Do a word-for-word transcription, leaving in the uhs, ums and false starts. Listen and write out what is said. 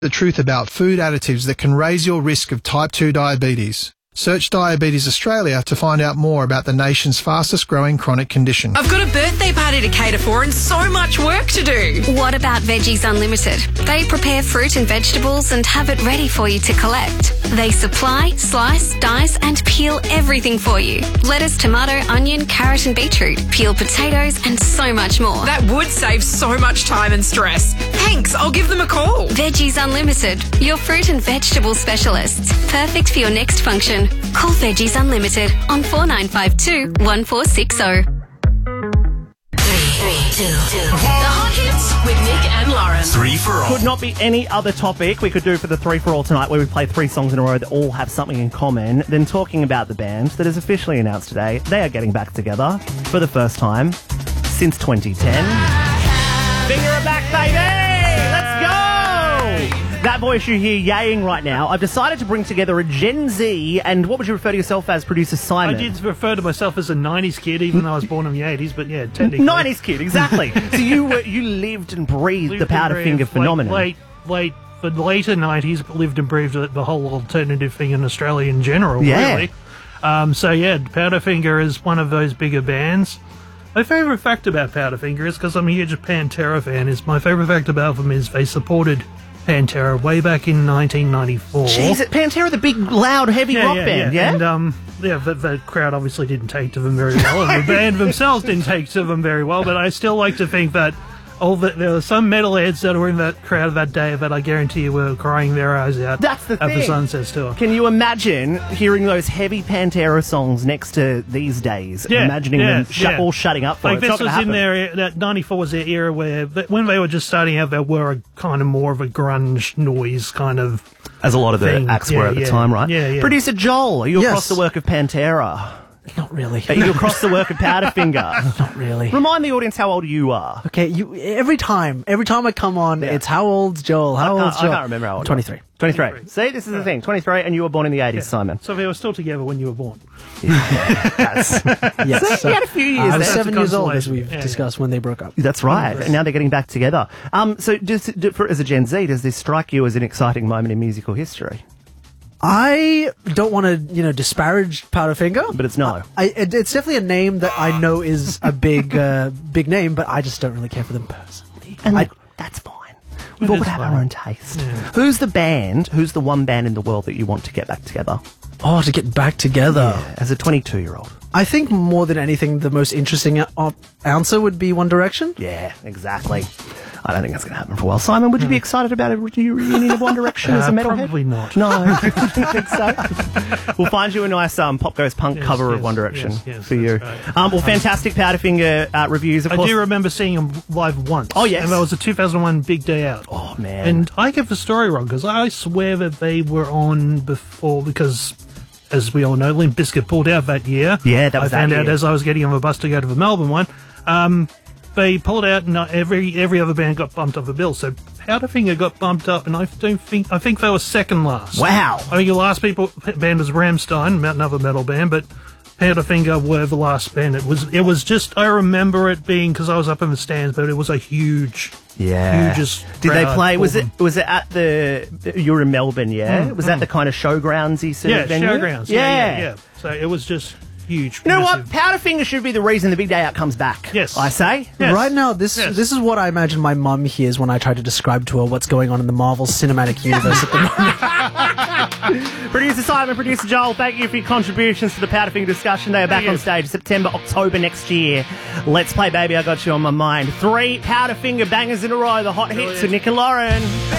The truth about food additives that can raise your risk of type two diabetes. Search Diabetes Australia to find out more about the nation's fastest growing chronic condition. I've got a birthday party to cater for and so much work to do. What about Veggies Unlimited? They prepare fruit and vegetables and have it ready for you to collect. They supply, slice, dice and peel everything for you. Lettuce, tomato, onion, carrot and beetroot, peel potatoes and so much more. That would save so much time and stress. Thanks, I'll give them a call. Veggies Unlimited, your fruit and vegetable specialists. Perfect for your next function. Call Veggies Unlimited on four nine five two, one four six zero. Three, two, two. The Hot Hits with Nick and Lauren. Three for all. Could not be any other topic we could do for the three for all tonight, where we play three songs in a row that all have something in common, than talking about the band that is officially announced today. They are getting back together for the first time since twenty ten. Finger it back, baby! Let's go! That voice you hear yaying right now, I've decided to bring together a Gen Z, and what would you refer to yourself as, producer Simon? I did refer to myself as a nineties kid, even though I was born in the eighties, but yeah, technically. nineties kid, exactly. So you were, you lived and breathed Lived the Powderfinger phenomenon. Late, late, for the later nineties, lived and breathed the whole alternative thing in Australia in general, Yeah. really. Um, so yeah, Powderfinger is one of those bigger bands. My favourite fact about Powderfinger is, because I'm a huge Pantera fan, is my favourite fact about them is they supported Pantera way back in nineteen ninety-four. Jeez, Pantera, the big, loud, heavy yeah, rock yeah, band, yeah? yeah? And, um, yeah, the, the crowd obviously didn't take to them very well, and the band themselves didn't take to them very well, but I still like to think that all the, there were some metalheads that were in that crowd that day that I guarantee you were crying their eyes out. That's the at thing. the Sunsets tour. Can you imagine hearing those heavy Pantera songs next to these days? Yeah, Imagining yeah, them shut, yeah. all shutting up for Like it. It's this not was gonna in happen. their that ninety-four was their era where th- when they were just starting out, they were a kind of more of a grunge noise kind of. As a lot of the thing. acts Yeah, were at the yeah. time, right? Yeah, yeah. Producer Joel, are you Yes. across the work of Pantera? Not really. Are you across the work of Powderfinger? Not really. Remind the audience how old you are. Okay, you every time, every time I come on, Yeah. it's how old's Joel? How I can't- old's I Joel? can't remember how old you are. twenty-three. twenty-three. See, this is the thing. twenty-three, and you were born in the eighties, Simon. So they were still together when you were born. Yes. So you had a few years I was there. seven years old, as consolation. we've Yeah, yeah. discussed, when they broke up. That's right. And now they're getting back together. Um, so, does, do, for, as a Gen Z, does this strike you as an exciting moment in musical history? I don't want to, you know, disparage Powderfinger, But it's no. I, it, it's definitely a name that I know is a big, uh, big name, but I just don't really care for them personally. And I, that's fine. We've all is got to have fine. our own taste. Who's the band, who's the one band in the world that you want to get back together? oh, to get back together. As a twenty-two-year-old. I think more than anything, the most interesting uh, answer would be One Direction. Yeah, exactly. I don't think that's going to happen for a while. Simon, would you be excited about a re- reunion of One Direction as a Uh, metalhead? probably not. No, I don't think so. We'll find you a nice um, Pop Goes Punk Yes, cover of yes, One Direction yes, yes, for you. that's right. Um, well, fantastic Powderfinger uh, reviews, of I course. do remember seeing them live once. Oh, yes. And that was a two thousand one Big Day Out. Oh, man. And I get the story wrong, because I swear that they were on before, because, as we all know, Limp Bizkit pulled out that year. Yeah, that was I found that out year. as I was getting on the bus to go to the Melbourne one. Um, they pulled out, and every every other band got bumped off the bill. So Powderfinger got bumped up, and I don't think I think they were second last. Wow. I think the last people band was Rammstein, another metal band, but Powderfinger were the last band. It was it was just I remember it being, because I was up in the stands, but it was a huge. Yeah. hugest Did they crowd play? for Was it them. was it at the? You were in Melbourne, yeah. Mm, was that the kind of showgroundsy sort Yeah, of venue? showgrounds. Yeah. Yeah, yeah, So it was just huge. You know what? massive- Powderfinger should be the reason the Big Day Out comes back. Yes. I say. Yes. Right now, this Yes. this is what I imagine my mum hears when I try to describe to her what's going on in the Marvel Cinematic Universe at the moment. Producer Simon, producer Joel, thank you for your contributions to the Powderfinger discussion. They are back Thank on you. stage September, October next year. Let's play Baby I Got You on My Mind. Three Powderfinger bangers in a row, the hot hits with Nick and Lauren.